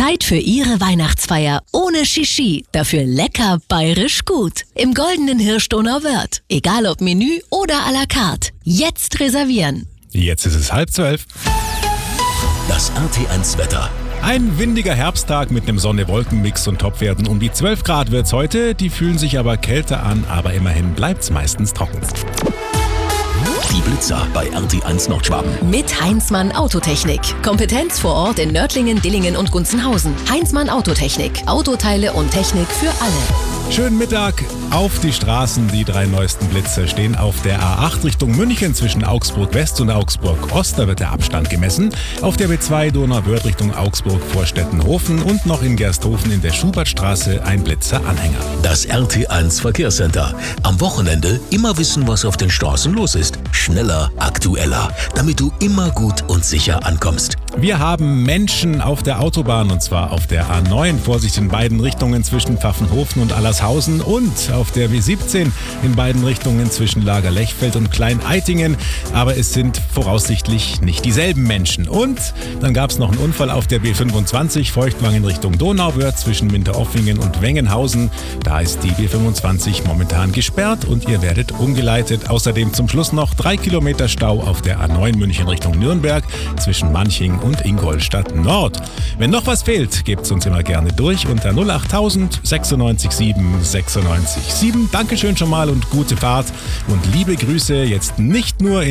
Zeit für Ihre Weihnachtsfeier ohne Shishi, dafür lecker bayerisch gut. Im Goldenen Hirsch Donauwörth. Egal ob Menü oder à la carte. Jetzt reservieren. Jetzt ist es 11:30. Das RT1 Wetter. Ein windiger Herbsttag mit einem Sonne-Wolken-Mix und Topwerten um die 12 Grad wird's heute. Die fühlen sich aber kälter an, aber immerhin bleibt's meistens trocken. Die Blitzer bei RT1 Nordschwaben. Mit Heinzmann Autotechnik. Kompetenz vor Ort in Nördlingen, Dillingen und Gunzenhausen. Heinzmann Autotechnik. Autoteile und Technik für alle. Schönen Mittag auf die Straßen. Die 3 neuesten Blitze stehen auf der A8 Richtung München zwischen Augsburg West und Augsburg Ost. Da wird der Abstand gemessen. Auf der B2 Donauwörth Richtung Augsburg Vorstädtenhofen und noch in Gersthofen in der Schubertstraße ein Blitzer-Anhänger. Das RT1 Verkehrscenter. Am Wochenende immer wissen, was auf den Straßen los ist. Schneller, aktueller, damit du immer gut und sicher ankommst. Wir haben Menschen auf der Autobahn und zwar auf der A9. Vorsicht in beiden Richtungen zwischen Pfaffenhofen und Allershausen und auf der W17 in beiden Richtungen zwischen Lagerlechfeld und Klein-Eitingen. Aber es sind voraussichtlich nicht dieselben Menschen. Und dann gab es noch einen Unfall auf der B25 Feuchtwangen Richtung Donauwörth zwischen Minteroffingen und Wengenhausen. Da ist die B25 momentan gesperrt und ihr werdet umgeleitet. Außerdem zum Schluss noch 3 Kilometer Stau auf der A9 München Richtung Nürnberg zwischen Manching und Ingolstadt Nord. Wenn noch was fehlt, gebt's uns immer gerne durch unter 08000 96 7 96 7. Dankeschön schon mal und gute Fahrt und liebe Grüße jetzt nicht nur